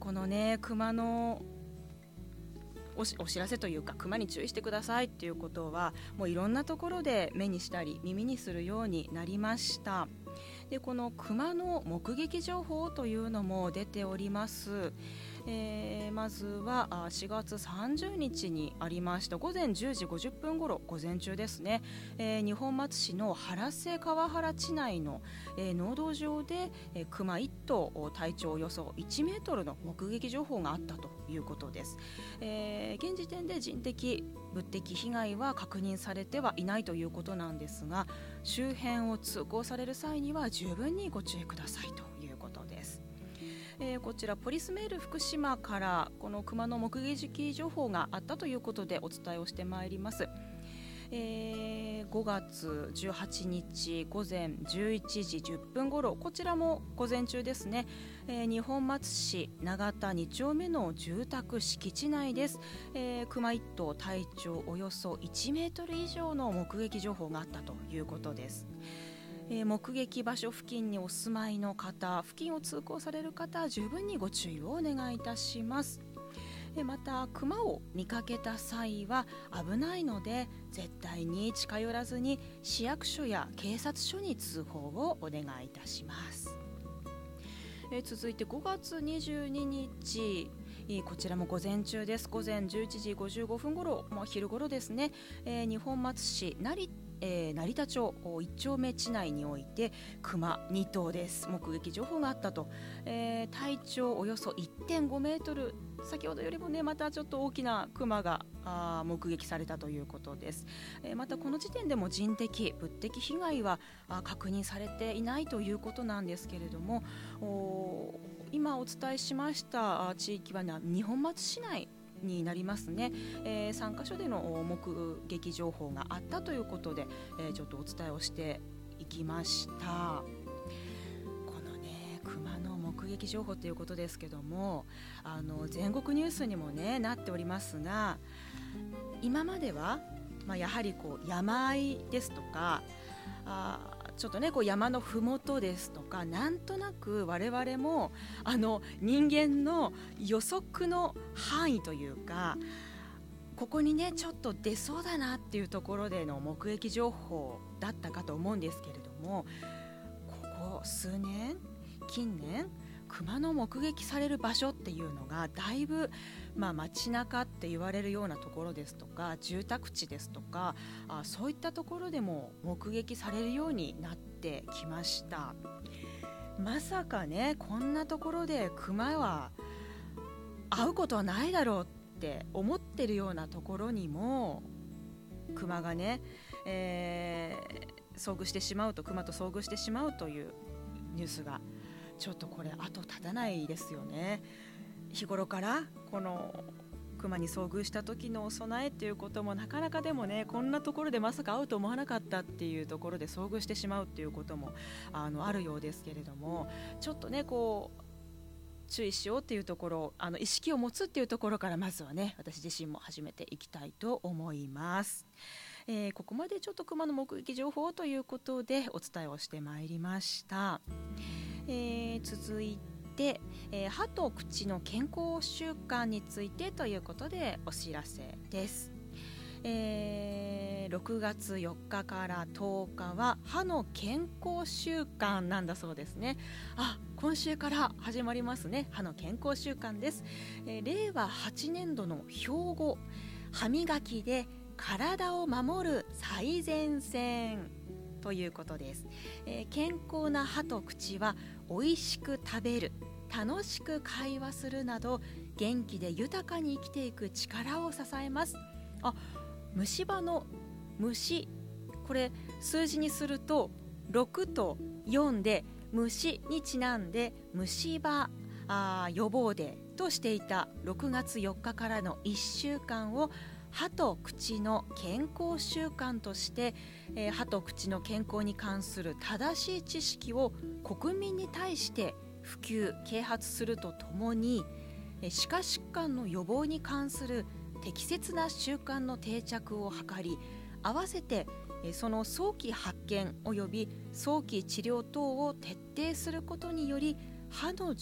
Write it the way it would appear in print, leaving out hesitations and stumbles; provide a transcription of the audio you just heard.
このね熊のお知らせというか、熊に注意してくださいっていうことはもういろんなところで目にしたり耳にするようになりました。でこの熊の目撃情報というのも出ております。まずは4月30日にありました午前10時50分頃、午前中ですね、二本松市の原瀬川原地内の、農道上で、熊1頭体長およそ1メートルの目撃情報があったということです。現時点で人的物的被害は確認されてはいないということなんですが、周辺を通行される際には十分にご注意くださいということです。こちらポリスメール福島からこの熊の目撃情報があったということでお伝えをしてまいります。5月18日午前11時10分頃、こちらも午前中ですね、二本松市長田2丁目の住宅敷地内です。熊1頭体長およそ1メートル以上の目撃情報があったということです。目撃場所付近にお住まいの方、付近を通行される方、十分にご注意をお願いいたします。また熊を見かけた際は危ないので絶対に近寄らずに市役所や警察署に通報をお願いいたします。続いて5月22日、こちらも午前中です。午前11時55分頃、昼頃ですね、二本松市成田町1丁目地内において熊2頭です目撃情報があったと、体長およそ 1.5 メートル、先ほどよりもねまたちょっと大きな熊が目撃されたということです。またこの時点でも人的物的被害は確認されていないということなんですけれども、今お伝えしました地域は二本松市内になりますね。3カ所での目撃情報があったということで、ちょっとお伝えをしていきました。このね熊の目撃情報ということですけども、全国ニュースにもねなっておりますが、今までは、やはり山あいですとかちょっとね山のふもとですとか、なんとなく我々も人間の予測の範囲というか、ここにねちょっと出そうだなっていうところでの目撃情報だったかと思うんですけれども、ここ数年近年熊の目撃される場所っていうのがだいぶ、街中って言われるようなところですとか住宅地ですとかそういったところでも目撃されるようになってきました。まさかねこんなところで熊は会うことはないだろうって思ってるようなところにも熊がね、遭遇してしまうと、熊と遭遇してしまうというニュースがちょっとこれ後絶たないですよね。日頃からこの熊に遭遇した時の備えっていうこともなかなか、でもねこんなところでまさか会うと思わなかったっていうところで遭遇してしまうっていうこともあるようですけれども、ちょっとね注意しようっていうところ、意識を持つっていうところからまずはね私自身も始めていきたいと思います。ここまでちょっと熊の目撃情報ということでお伝えをしてまいりました。続いて、歯と口の健康習慣についてということでお知らせです。6月4日から10日は歯の健康習慣なんだそうですね。今週から始まりますね。歯の健康習慣です。令和8年度の標語、歯磨きで体を守る最前線ということです。健康な歯と口は美味しく食べる、楽しく会話するなど元気で豊かに生きていく力を支えます。虫歯の虫、これ数字にすると6と4で虫にちなんで虫歯予防デーとしていた6月4日からの1週間を歯と口の健康習慣として、歯と口の健康に関する正しい知識を国民に対して普及啓発するとともに、歯科疾患の予防に関する適切な習慣の定着を図り、合わせてその早期発見及び早期治療等を徹底することにより歯の